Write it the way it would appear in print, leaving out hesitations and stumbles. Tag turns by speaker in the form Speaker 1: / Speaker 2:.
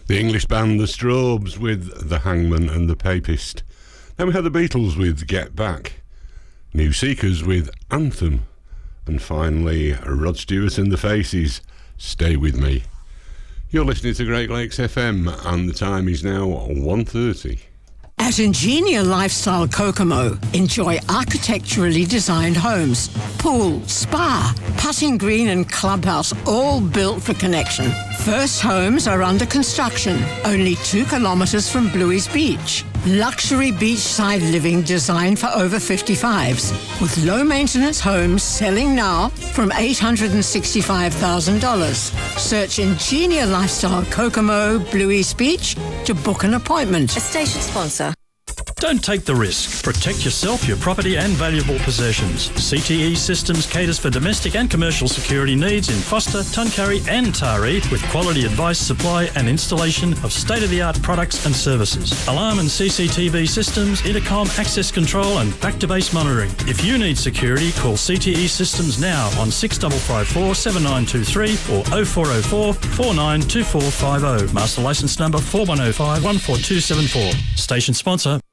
Speaker 1: The English band The Strobes with The Hangman and The Papist. Then we had the Beatles with Get Back, New Seekers with Anthem, and finally Rod Stewart and The Faces, Stay With Me. You're listening to Great Lakes FM and the time is now 1:30.
Speaker 2: At Ingenia Lifestyle Kokomo, enjoy architecturally designed homes, pool, spa, putting green and clubhouse, all built for connection. First homes are under construction, only 2 kilometres from Bluey's Beach. Luxury beachside living designed for over 55s, with low-maintenance homes selling now from $865,000. Search Ingenia Lifestyle Kokomo, Bluey's Beach to book an appointment.
Speaker 3: A station sponsor.
Speaker 4: Don't take the risk. Protect yourself, your property and valuable possessions. CTE Systems caters for domestic and commercial security needs in Foster, Tuncurry and Taree with quality advice, supply and installation of state-of-the-art products and services. Alarm and CCTV systems, intercom, access control and back-to-base monitoring. If you need security, call CTE Systems now on 6554 7923 or 0404 492450. Master licence number 4105 14274. Station sponsor.